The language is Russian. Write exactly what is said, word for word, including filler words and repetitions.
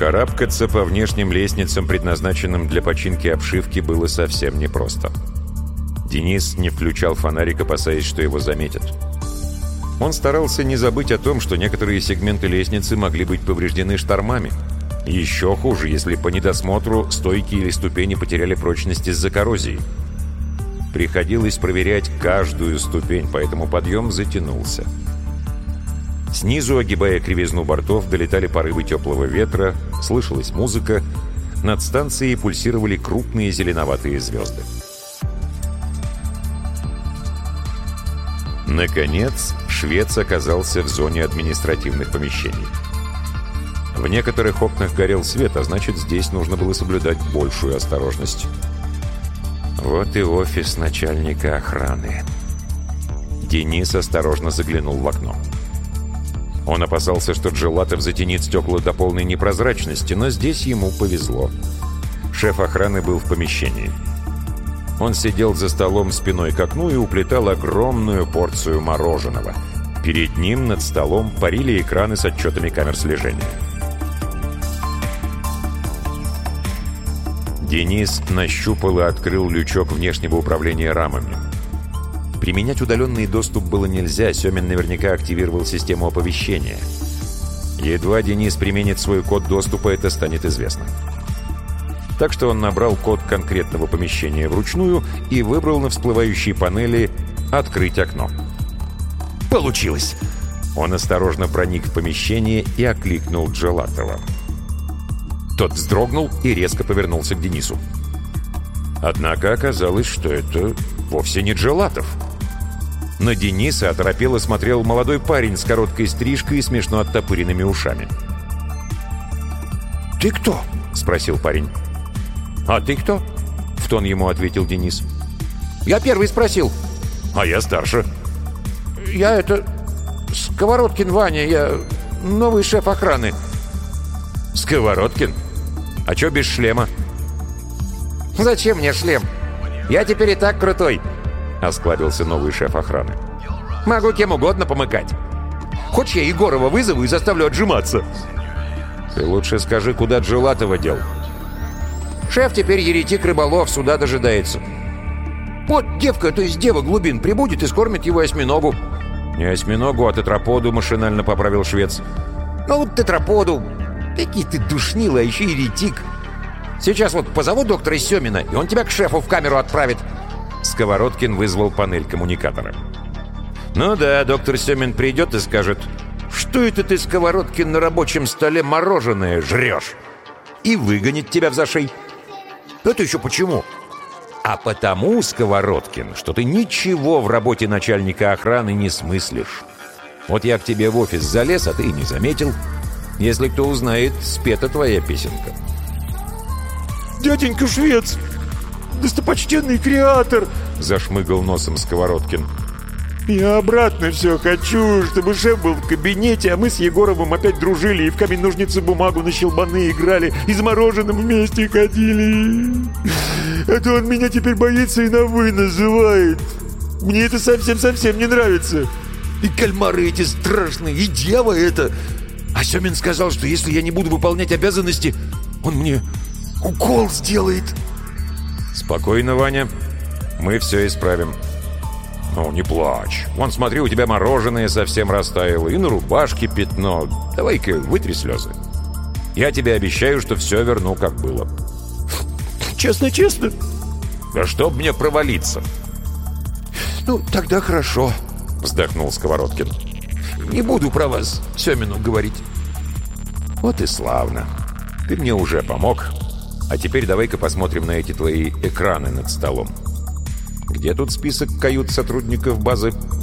Карабкаться по внешним лестницам, предназначенным для починки обшивки, было совсем непросто. Денис не включал фонарик, опасаясь, что его заметят. Он старался не забыть о том, что некоторые сегменты лестницы могли быть повреждены штормами. Еще хуже, если по недосмотру стойки или ступени потеряли прочность из-за коррозии. Приходилось проверять каждую ступень, поэтому подъем затянулся. Снизу, огибая кривизну бортов, долетали порывы теплого ветра, слышалась музыка, над станцией пульсировали крупные зеленоватые звезды. Наконец, швец оказался в зоне административных помещений. В некоторых окнах горел свет, а значит, здесь нужно было соблюдать большую осторожность. Вот и офис начальника охраны. Денис осторожно заглянул в окно. Он опасался, что Джелатов затянет стекла до полной непрозрачности, но здесь ему повезло. Шеф охраны был в помещении. Он сидел за столом спиной к окну и уплетал огромную порцию мороженого. Перед ним над столом парили экраны с отчетами камер слежения. Денис нащупал и открыл лючок внешнего управления рамами. Применять удаленный доступ было нельзя, Семин наверняка активировал систему оповещения. Едва Денис применит свой код доступа, это станет известно. Так что он набрал код конкретного помещения вручную и выбрал на всплывающей панели «Открыть окно». Получилось! Он осторожно проник в помещение и окликнул Джелатова. Тот вздрогнул и резко повернулся к Денису. Однако оказалось, что это вовсе не Джелатов. На Дениса оторопело смотрел молодой парень с короткой стрижкой и смешно оттопыренными ушами. «Ты кто?» — спросил парень. «А ты кто?» — в тон ему ответил Денис. «Я первый спросил». «А я старше». «Я это... Сковородкин Ваня, я новый шеф охраны». «Сковородкин? А чё без шлема?» «Зачем мне шлем? Я теперь и так крутой», — осклабился новый шеф охраны. «Могу кем угодно помыкать. Хочешь, я Егорова вызову и заставлю отжиматься?» «Ты лучше скажи, куда Джелатова дел?» «Шеф теперь еретик Рыболов, суда дожидается. Вот девка, то есть дева глубин, прибудет и скормит его осьминогу». «Не осьминогу, а тетраподу», — машинально поправил швец. «Ну вот тетраподу. Какие ты душнила, а еще еретик. Сейчас вот позову доктора Семина, и он тебя к шефу в камеру отправит». Сковородкин вызвал панель коммуникатора. «Ну да, доктор Семин придет и скажет: что это ты, Сковородкин, на рабочем столе мороженое жрешь?» И выгонит тебя в зашей. «Это еще почему?» «А потому, Сковородкин, что ты ничего в работе начальника охраны не смыслишь. Вот я к тебе в офис залез, а ты и не заметил. Если кто узнает, спета твоя песенка». «Дяденька швец! Достопочтенный креатор!» — зашмыгал носом Сковородкин. «Я обратно все хочу, чтобы шеф был в кабинете, а мы с Егоровым опять дружили и в камень-ножницы-бумагу на щелбаны играли, и с мороженым вместе ходили. А то он меня теперь боится и на «вы» называет. Мне это совсем-совсем не нравится. И кальмары эти страшные, и дева это. А Семин сказал, что если я не буду выполнять обязанности, он мне укол сделает». «Спокойно, Ваня. Мы все исправим». «Ну, не плачь. Вон, смотри, у тебя мороженое совсем растаяло, и на рубашке пятно. Давай-ка вытри слезы. Я тебе обещаю, что все верну, как было». «Честно-честно?» «Да чтоб мне провалиться». «Ну, тогда хорошо», — вздохнул Сковородкин. «Не буду про вас Семину говорить». «Вот и славно. Ты мне уже помог. А теперь давай-ка посмотрим на эти твои экраны над столом. Где тут список кают сотрудников базы?»